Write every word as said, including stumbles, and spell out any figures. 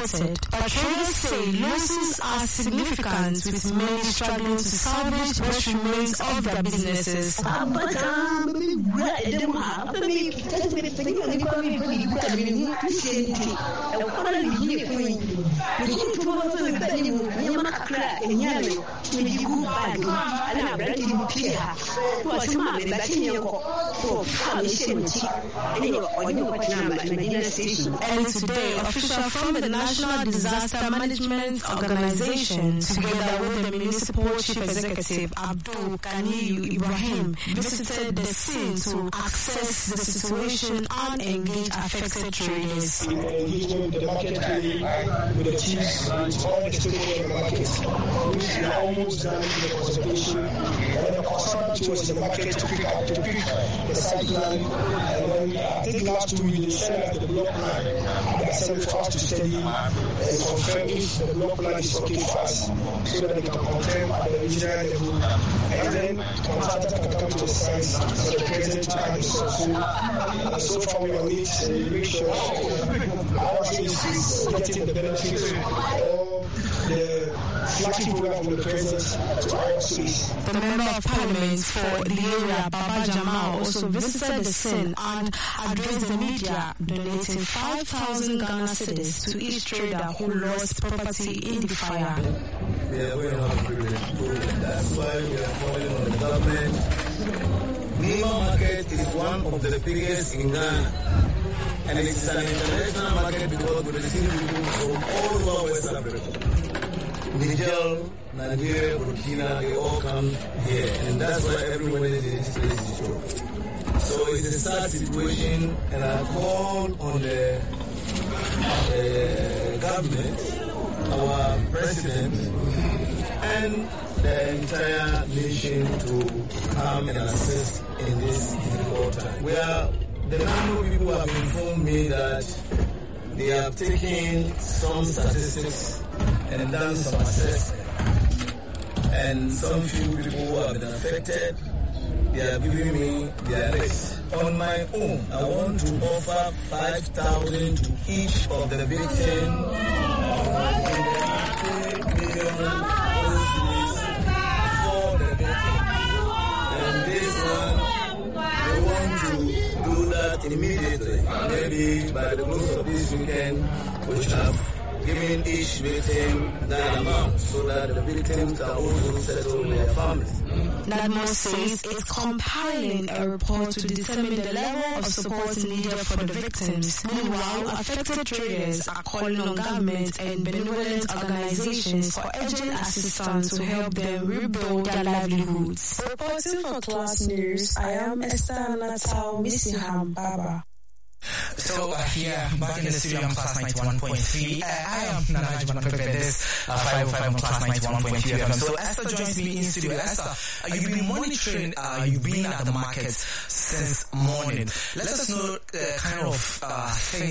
reported, but traders say losses are significant, with many struggling to salvage what remains of their businesses. Early today, officials from the National Disaster Management Organization, together with the Municipal Chief Executive Abdul Ganiyu Ibrahim, visited the scene to assess the situation and engage affected traders. We were engaging with the market today, with the chiefs, with all the stakeholders in the market, which we are almost done with the consultation. And then concerned to us in the market to pick up, to pick the site plan. And then I think last two weeks they sent us the block plan. They sent it for us to study and confirm if the block plan is okay for us, so that they can confirm at the regional level. And then contractors can come to the site for the present time. So, so, so far we are meet and make sure our case is getting the benefits of the flagship program from the president to our cities. The Member of Parliament for the area, Baba Jamal, also visited the scene and addressed the media, donating five thousand Ghana cedis to each trader who lost property in the fire. We are going on a privilege. That's why we are calling on the government. Nima market is one of the biggest in Ghana. And it's an international market because we receive people from all over West Africa. Niger, Nigeria, Burkina, they all come here. And that's why everyone is in this place is show. So it's a sad situation, and I call on the uh, government, our president, and the entire nation to come and assist in this difficult time. We are, the number of people have informed me that they have taken some statistics and done some assessment. And some few people who have been affected, they are giving me their list. On my own, I want to offer five thousand to each of the victims for the victims. And this one, we want to do that immediately. Maybe by the close of this weekend, we have giving each victim that amount so that the victims can also settle their families. NADMO says it's compiling a report to determine the level of support needed for the victims. Meanwhile, affected traders are calling on government and benevolent organizations for urgent assistance to help them rebuild their livelihoods. Reporting for Class News, I am Esther Natal Misiham Baba. So uh, here, back in the studio, I'm Class ninety-one point three. Uh, I am Nana Juman Pepe. This uh, five oh five on Class ninety-one point three F M. So Esther joins me in studio. Esther, uh, you've been monitoring, uh, you've been at the market since morning. Let us know uh, kind of uh, things